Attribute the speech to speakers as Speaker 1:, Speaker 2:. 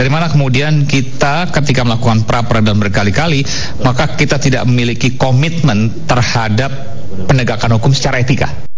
Speaker 1: Dari mana kemudian kita ketika melakukan pra-peradilan berkali-kali, maka kita tidak memiliki komitmen terhadap penegakan hukum secara etika.